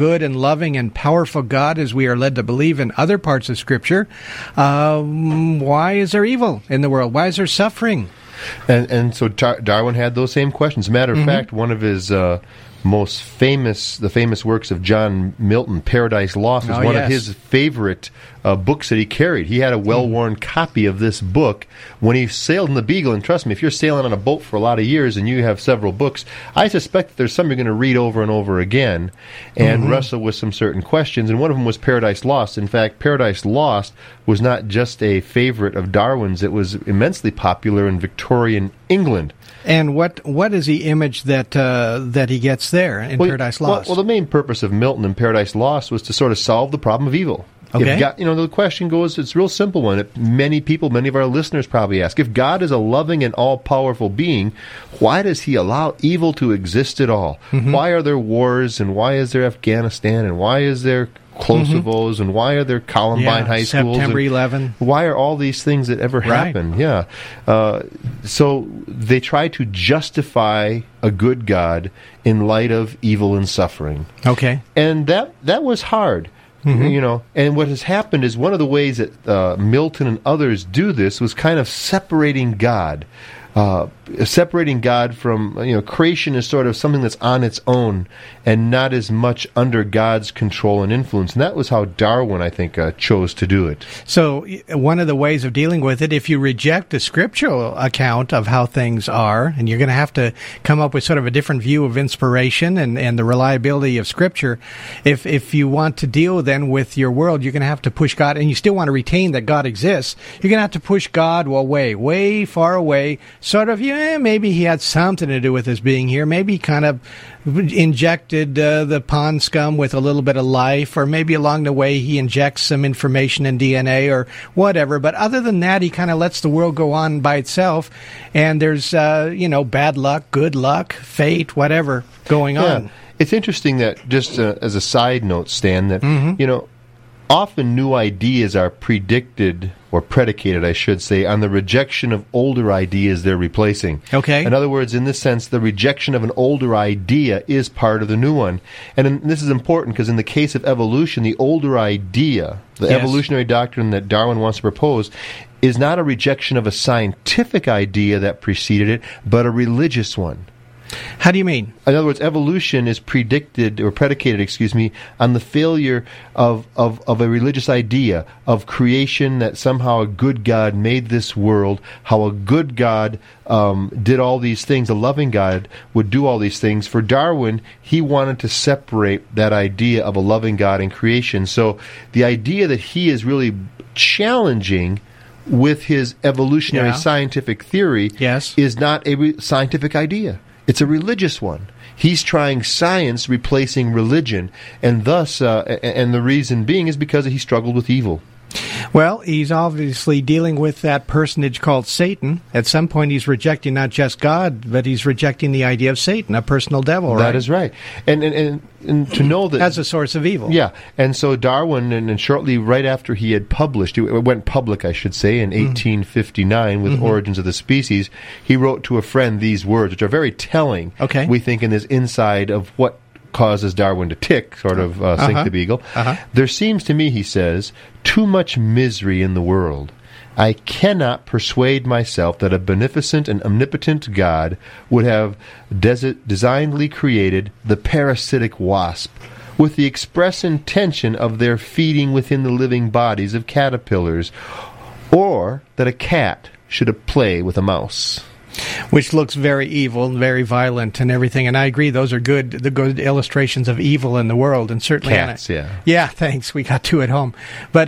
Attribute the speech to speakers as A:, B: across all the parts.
A: good and loving and powerful God as we are led to believe in other parts of Scripture, why is there evil in the world? Why is there suffering?
B: And so Darwin had those same questions. Matter of fact, one of his the famous works of John Milton, Paradise Lost, was one of his favorite books that he carried. He had a well-worn copy of this book when he sailed in the Beagle. And trust me, if you're sailing on a boat for a lot of years and you have several books, I suspect that there's some you're going to read over and over again and wrestle with some certain questions. And one of them was Paradise Lost. In fact, Paradise Lost was not just a favorite of Darwin's, it was immensely popular in Victorian England.
A: And what is the image that he gets there in Paradise Lost?
B: Well, the main purpose of Milton in Paradise Lost was to sort of solve the problem of evil.
A: Okay.
B: If God, the question goes, it's a real simple one. Many of our listeners probably ask, if God is a loving and all-powerful being, why does he allow evil to exist at all? Why are there wars, and why is there Afghanistan, and why is there Kosovos, and why are there Columbine high schools?
A: September 11.
B: Why are all these things that ever happen? Yeah. So they try to justify a good God in light of evil and suffering.
A: Okay.
B: And that was hard. And what has happened is one of the ways that Milton and others do this was kind of separating God. Separating God from, creation is sort of something that's on its own and not as much under God's control and influence. And that was how Darwin, I think, chose to do it. So
A: one of the ways of dealing with it, if you reject the scriptural account of how things are, and you're going to have to come up with sort of a different view of inspiration and the reliability of Scripture, if you want to deal then with your world, you're going to have to push God, and you still want to retain that God exists, you're going to have to push God away, way far away, sort of, maybe he had something to do with his being here. Maybe he kind of injected the pond scum with a little bit of life, or maybe along the way he injects some information in DNA or whatever. But other than that, he kind of lets the world go on by itself, and there's, bad luck, good luck, fate, whatever going on.
B: It's interesting that, just as a side note, Stan, that, often new ideas are predicted, or predicated, I should say, on the rejection of older ideas they're replacing.
A: Okay.
B: In other words, in this sense, the rejection of an older idea is part of the new one. And this is important because in the case of evolution, the older idea, the evolutionary doctrine that Darwin wants to propose, is not a rejection of a scientific idea that preceded it, but a religious one.
A: How do you mean?
B: In other words, evolution is predicated on the failure of a religious idea of creation, that somehow a good God made this world, how a good God did all these things, a loving God would do all these things. For Darwin, he wanted to separate that idea of a loving God and creation. So the idea that he is really challenging with his evolutionary scientific theory is not a scientific idea. It's a religious one. He's trying science replacing religion, and thus, and the reason being is because he struggled with evil.
A: Well, he's obviously dealing with that personage called Satan. At some point, he's rejecting not just God, but he's rejecting the idea of Satan, a personal devil, right?
B: That is right. And to know that...
A: As a source of evil.
B: Yeah. And so Darwin, and shortly right after he had published, it went public, I should say, in 1859 with Origins of the Species, he wrote to a friend these words, which are very telling, we think, in this inside of what causes Darwin to tick, sort of sink the Beagle. There seems to me, he says, too much misery in the world. I cannot persuade myself that a beneficent and omnipotent God would have designedly created the parasitic wasp with the express intention of their feeding within the living bodies of caterpillars, or that a cat should play with a mouse.
A: Which looks very evil and very violent and everything. And I agree, those are good illustrations of evil in the world. And certainly...
B: Cats,
A: Yeah, thanks. We got two at home. But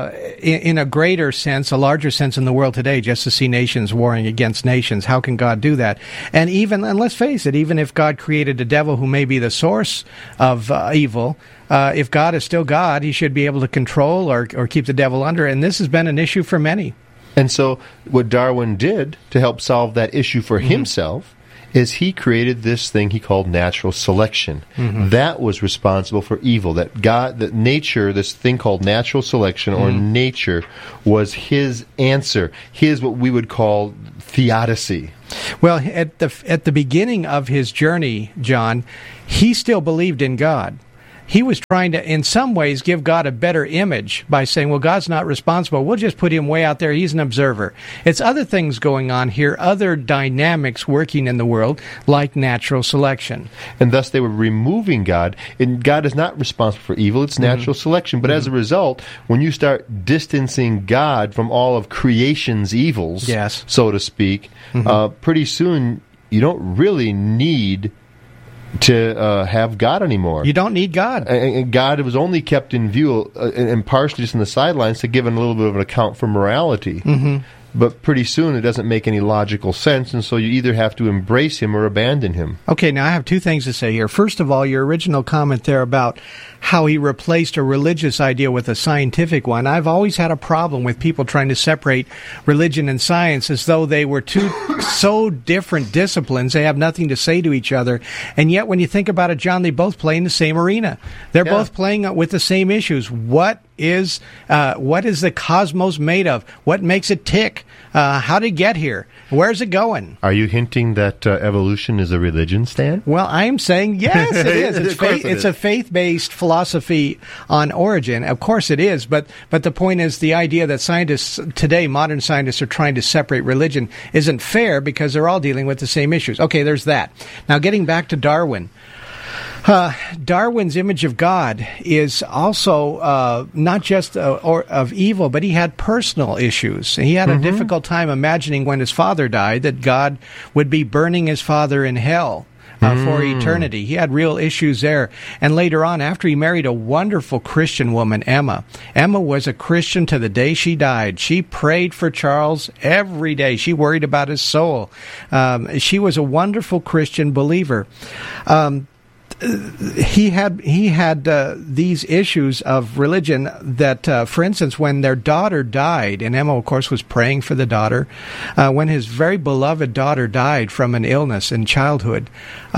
A: in a greater sense, a larger sense in the world today, just to see nations warring against nations, how can God do that? And let's face it, even if God created a devil who may be the source of evil, if God is still God, he should be able to control or keep the devil under. And this has been an issue for many.
B: And so what Darwin did to help solve that issue for himself is he created this thing he called natural selection. That was responsible for evil. That nature, this thing called natural selection or nature, was his answer. His what we would call theodicy.
A: Well, at the beginning of his journey, John, he still believed in God. he was trying to, in some ways, give God a better image by saying, well, God's not responsible. We'll just put him way out there. He's an observer. It's other things going on here, other dynamics working in the world, like natural selection.
B: And thus they were removing God. And God is not responsible for evil. It's natural selection. But as a result, when you start distancing God from all of creation's evils, so to speak, pretty soon you don't really need to have God anymore.
A: You don't need God.
B: And God was only kept in view and partially just in the sidelines to give a little bit of an account for morality. But pretty soon it doesn't make any logical sense, and so you either have to embrace him or abandon him.
A: Okay, now I have two things to say here. First of all, your original comment there about how he replaced a religious idea with a scientific one. I've always had a problem with people trying to separate religion and science as though they were two so different disciplines. They have nothing to say to each other. And yet, when you think about it, John, they both play in the same arena. They're both playing with the same issues. What is the cosmos made of? What makes it tick? How did it get here? Where's it going?
B: Are you hinting that evolution is a religion, Stan?
A: Well, I am saying yes, it is. It's a faith-based philosophy on origin. Of course it is, but the point is the idea that scientists today, modern scientists, are trying to separate religion isn't fair because they're all dealing with the same issues. Okay, there's that. Now, getting back to Darwin. Darwin's image of God is also not just of evil, but he had personal issues. He had a difficult time imagining when his father died that God would be burning his father in hell for eternity. He had real issues there. And later on, after he married a wonderful Christian woman, Emma was a Christian to the day she died. She prayed for Charles every day. She worried about his soul. She was a wonderful Christian believer. He had these issues of religion that, for instance, when their daughter died, and Emma, of course, was praying for the daughter, when his very beloved daughter died from an illness in childhood,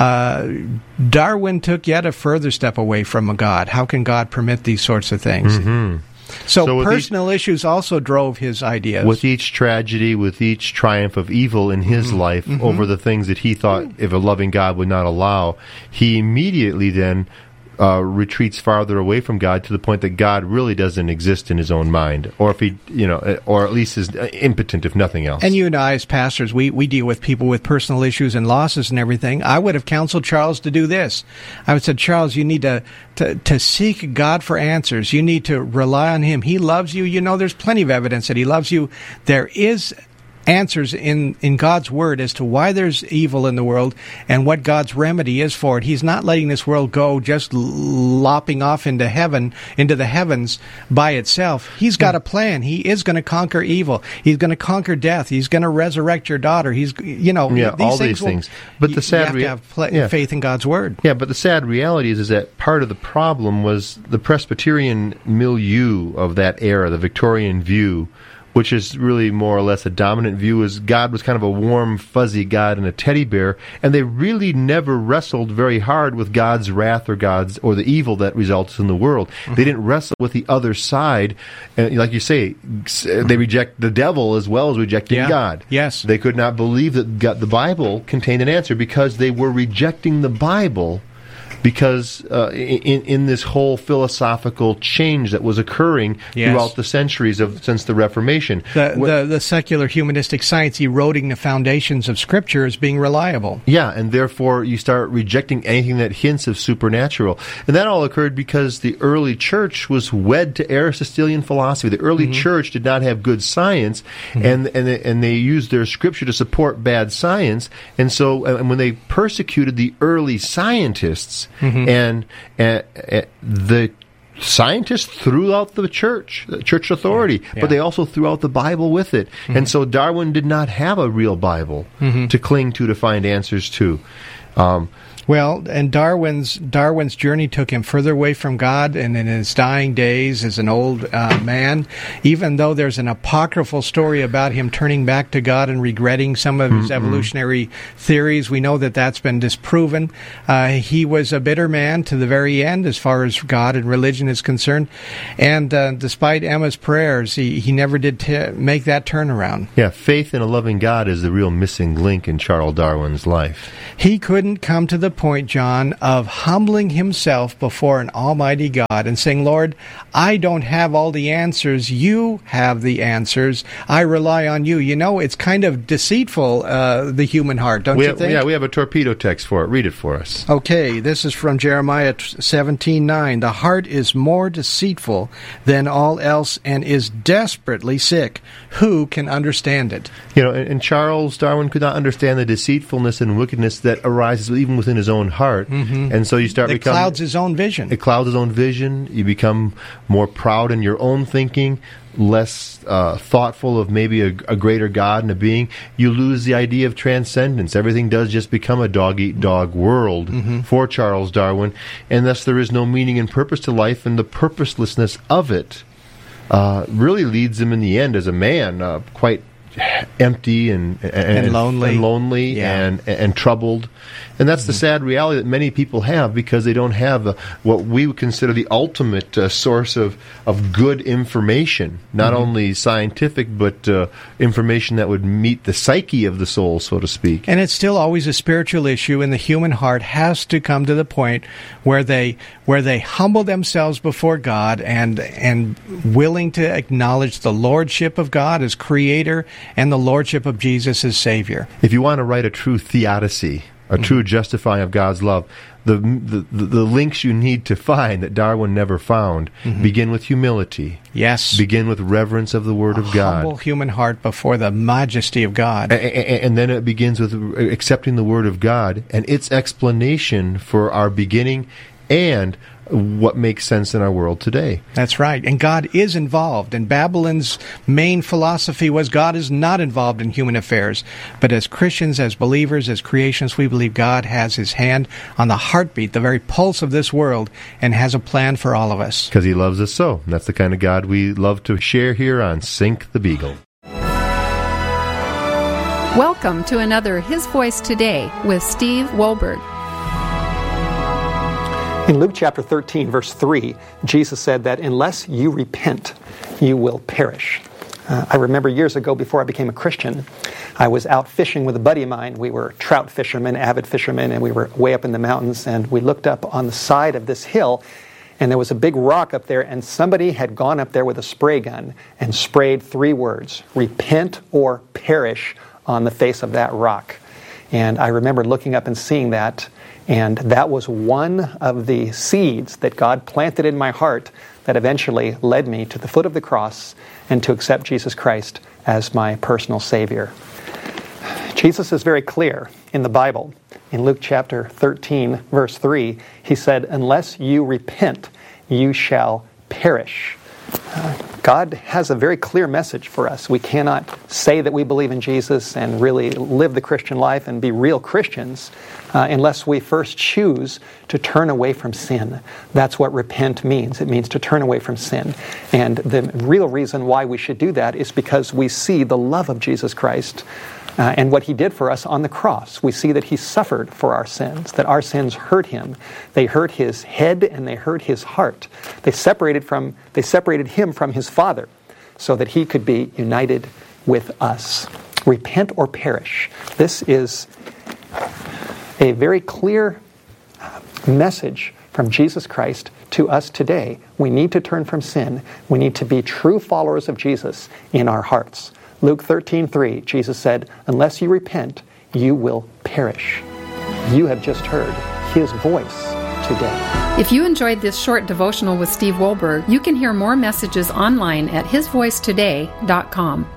A: Darwin took yet a further step away from God. How can God permit these sorts of things? So personal issues also drove his ideas.
B: With each tragedy, with each triumph of evil in his life over the things that he thought if a loving God would not allow, he immediately then retreats farther away from God to the point that God really doesn't exist in his own mind, or if he, or at least is impotent, if nothing else.
A: And you and I, as pastors, we deal with people with personal issues and losses and everything. I would have counseled Charles to do this. I would have said, Charles, you need to seek God for answers. You need to rely on him. He loves you. There's plenty of evidence that he loves you. There is answers in God's Word as to why there's evil in the world and what God's remedy is for it. He's not letting this world go just lopping off into the heavens by itself. He's got a plan. He is going to conquer evil. He's going to conquer death. He's going to resurrect your daughter. He's,
B: all these things. But the sad
A: you have to have faith in God's Word.
B: Yeah, but the sad reality is that part of the problem was the Presbyterian milieu of that era, the Victorian view, which is really more or less a dominant view, is God was kind of a warm, fuzzy God and a teddy bear, and they really never wrestled very hard with God's wrath or the evil that results in the world. They didn't wrestle with the other side, and like you say, they reject the devil as well as rejecting God.
A: Yes.
B: They could not believe that the Bible contained an answer because they were rejecting the Bible. Because in this whole philosophical change that was occurring throughout the centuries since the Reformation.
A: The secular humanistic science eroding the foundations of Scripture as being reliable.
B: Yeah, and therefore you start rejecting anything that hints of supernatural. And that all occurred because the early church was wed to Aristotelian philosophy. The early church did not have good science, and they used their Scripture to support bad science. And so when they persecuted the early scientists, and the scientists threw out the church authority, but they also threw out the Bible with it. And so Darwin did not have a real Bible to cling to find answers to.
A: Well, and Darwin's journey took him further away from God, and in his dying days as an old man, even though there's an apocryphal story about him turning back to God and regretting some of his evolutionary theories, we know that that's been disproven. He was a bitter man to the very end as far as God and religion is concerned, and despite Emma's prayers, he never did make that turnaround.
B: Yeah, faith in a loving God is the real missing link in Charles Darwin's life.
A: He couldn't come to the point, John, of humbling himself before an almighty God and saying, Lord, I don't have all the answers. You have the answers. I rely on you. You know, it's kind of deceitful, the human heart, don't you think?
B: Yeah, we have a torpedo text for it. Read it for us.
A: Okay, this is from Jeremiah 17:9. The heart is more deceitful than all else and is desperately sick. Who can understand it?
B: You know, and Charles Darwin could not understand the deceitfulness and wickedness that arises even within his own heart. Mm-hmm. And so you start
A: becoming... It clouds his own vision.
B: It clouds his own vision. You become more proud in your own thinking, less thoughtful of maybe a greater God and a being. You lose the idea of transcendence. Everything does just become a dog-eat-dog world for Charles Darwin, and thus there is no meaning and purpose to life, and the purposelessness of it really leads him in the end as a man quite empty and lonely and troubled. And that's the sad reality that many people have, because they don't have what we would consider the ultimate source of good information, not only scientific, but information that would meet the psyche of the soul, so to speak.
A: And it's still always a spiritual issue, and the human heart has to come to the point where they humble themselves before God and willing to acknowledge the lordship of God as Creator and the lordship of Jesus as Savior.
B: If you want to write a true theodicy, a true justifying of God's love, the links you need to find that Darwin never found begin with humility.
A: Yes.
B: Begin with reverence of the Word of God.
A: Humble human heart before the majesty of God.
B: And then it begins with accepting the Word of God and its explanation for our beginning and what makes sense in our world today.
A: That's right. And God is involved. And Babylon's main philosophy was God is not involved in human affairs. But as Christians, as believers, as creationists, we believe God has His hand on the heartbeat, the very pulse of this world, and has a plan for all of us.
B: Because He loves us so. And that's the kind of God we love to share here on Sink the Beagle.
C: Welcome to another His Voice Today with Steve Wohlberg.
D: In Luke chapter 13, verse 3, Jesus said that unless you repent, you will perish. I remember years ago, before I became a Christian, I was out fishing with a buddy of mine. We were trout fishermen, avid fishermen, and we were way up in the mountains, and we looked up on the side of this hill, and there was a big rock up there, and somebody had gone up there with a spray gun and sprayed 3 words, repent or perish, on the face of that rock. And I remember looking up and seeing that, and that was one of the seeds that God planted in my heart that eventually led me to the foot of the cross and to accept Jesus Christ as my personal Savior. Jesus is very clear in the Bible. In Luke chapter 13, verse 3, He said, unless you repent, you shall perish. God has a very clear message for us. We cannot say that we believe in Jesus and really live the Christian life and be real Christians unless we first choose to turn away from sin. That's what repent means. It means to turn away from sin. And the real reason why we should do that is because we see the love of Jesus Christ and what He did for us on the cross. We see that He suffered for our sins, that our sins hurt Him. They hurt His head and they hurt His heart. They separated Him from His Father so that He could be united with us. Repent or perish. This is a very clear message from Jesus Christ to us today. We need to turn from sin. We need to be true followers of Jesus in our hearts. Luke 13:3, Jesus said, unless you repent, you will perish. You have just heard His voice today.
C: If you enjoyed this short devotional with Steve Wohlberg, you can hear more messages online at hisvoicetoday.com.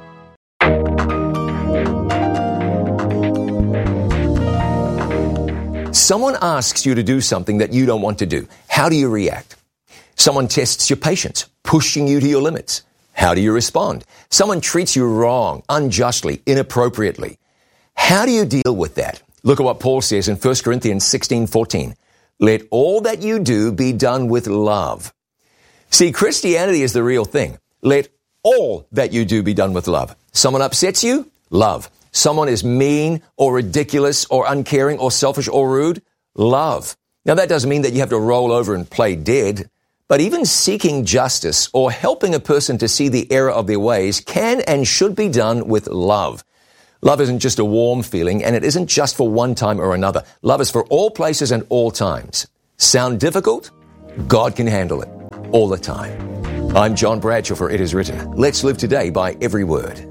E: Someone asks you to do something that you don't want to do. How do you react? Someone tests your patience, pushing you to your limits. How do you respond? Someone treats you wrong, unjustly, inappropriately. How do you deal with that? Look at what Paul says in 1 Corinthians 16:14. Let all that you do be done with love. See, Christianity is the real thing. Let all that you do be done with love. Someone upsets you? Love. Someone is mean or ridiculous or uncaring or selfish or rude? Love. Now, that doesn't mean that you have to roll over and play dead. But even seeking justice or helping a person to see the error of their ways can and should be done with love. Love isn't just a warm feeling, and it isn't just for one time or another. Love is for all places and all times. Sound difficult? God can handle it all the time. I'm John Bradshaw for It Is Written. Let's live today by every word.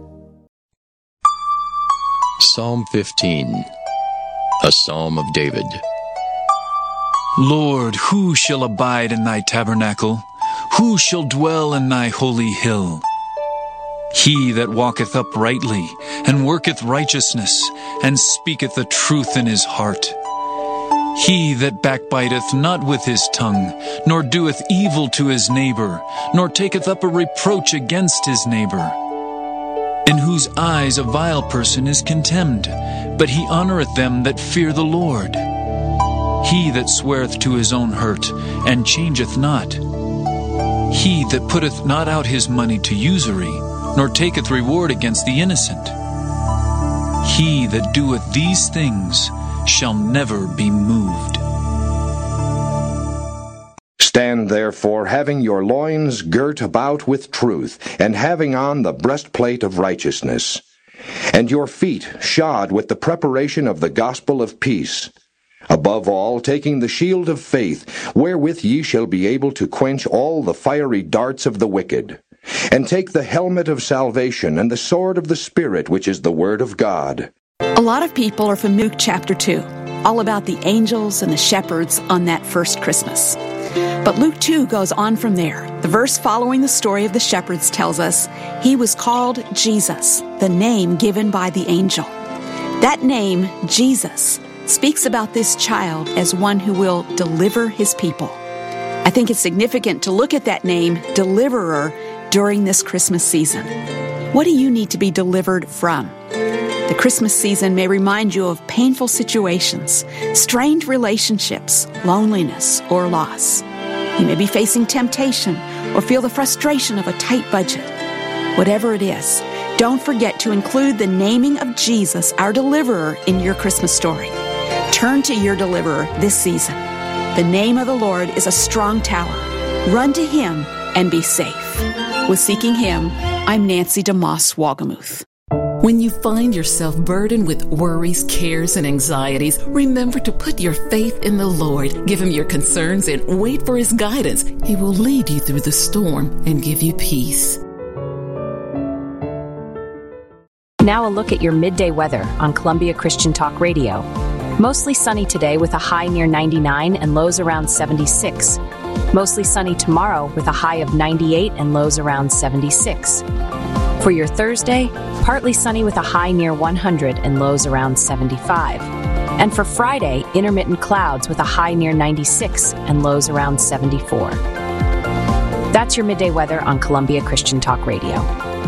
F: Psalm 15, a psalm of David.
G: Lord, who shall abide in thy tabernacle? Who shall dwell in thy holy hill? He that walketh uprightly, and worketh righteousness, and speaketh the truth in his heart. He that backbiteth not with his tongue, nor doeth evil to his neighbor, nor taketh up a reproach against his neighbor. In whose eyes a vile person is contemned, but he honoureth them that fear the Lord. He that sweareth to his own hurt, and changeth not. He that putteth not out his money to usury, nor taketh reward against the innocent. He that doeth these things shall never be moved.
H: Stand therefore, having your loins girt about with truth, and having on the breastplate of righteousness, and your feet shod with the preparation of the gospel of peace. Above all, taking the shield of faith, wherewith ye shall be able to quench all the fiery darts of the wicked. And take the helmet of salvation and the sword of the Spirit, which is the Word of God.
I: A lot of people are from Luke chapter 2, all about the angels and the shepherds on that first Christmas. But Luke 2 goes on from there. The verse following the story of the shepherds tells us he was called Jesus, the name given by the angel. That name, Jesus, speaks about this child as one who will deliver his people. I think it's significant to look at that name, Deliverer, during this Christmas season. What do you need to be delivered from? The Christmas season may remind you of painful situations, strained relationships, loneliness, or loss. You may be facing temptation or feel the frustration of a tight budget. Whatever it is, don't forget to include the naming of Jesus, our deliverer, in your Christmas story. Turn to your deliverer this season. The name of the Lord is a strong tower. Run to him and be safe. With Seeking Him, I'm Nancy DeMoss Wagamuth.
J: When you find yourself burdened with worries, cares, and anxieties, remember to put your faith in the Lord. Give him your concerns and wait for his guidance. He will lead you through the storm and give you peace.
K: Now a look at your midday weather on Columbia Christian Talk Radio. Mostly sunny today with a high near 99 and lows around 76. Mostly sunny tomorrow with a high of 98 and lows around 76. For your Thursday, partly sunny with a high near 100 and lows around 75. And for Friday, intermittent clouds with a high near 96 and lows around 74. That's your midday weather on Columbia Christian Talk Radio.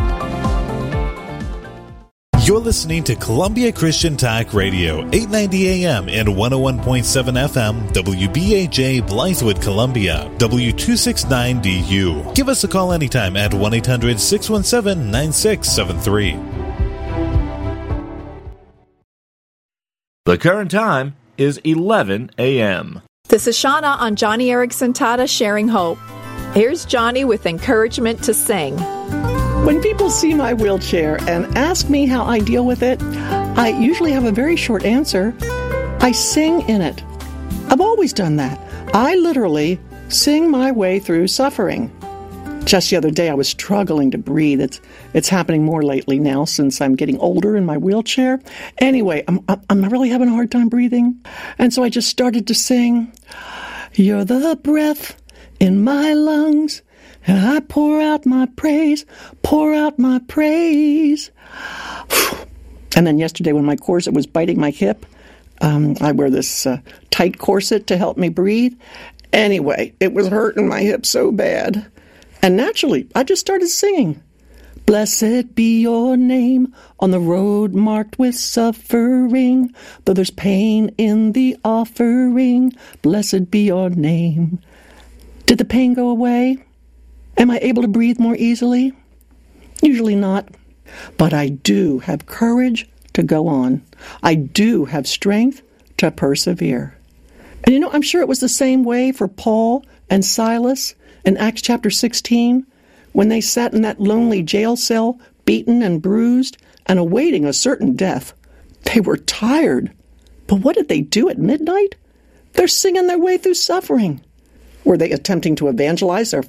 L: You're listening to Columbia Christian Talk Radio, 890 AM and 101.7 FM, WBAJ Blythewood, Columbia, W269DU. Give us a call anytime at 1-800-617-9673.
M: The current time is 11 a.m.
N: This is Shauna on Johnny Erickson Tata Sharing Hope. Here's Johnny with encouragement to sing.
O: When people see my wheelchair and ask me how I deal with it, I usually have a very short answer. I sing in it. I've always done that. I literally sing my way through suffering. Just the other day, I was struggling to breathe. It's happening more lately now since I'm getting older in my wheelchair. Anyway, I'm really having a hard time breathing. And so I just started to sing, "You're the breath in my lungs, and I pour out my praise, pour out my praise." And then yesterday when my corset was biting my hip, I wear this tight corset to help me breathe. Anyway, it was hurting my hip so bad. And naturally, I just started singing. Blessed be your name on the road marked with suffering, though there's pain in the offering. Blessed be your name. Did the pain go away? Am I able to breathe more easily? Usually not. But I do have courage to go on. I do have strength to persevere. And I'm sure it was the same way for Paul and Silas in Acts chapter 16, when they sat in that lonely jail cell, beaten and bruised, and awaiting a certain death. They were tired. But what did they do at midnight? They're singing their way through suffering. Were they attempting to evangelize their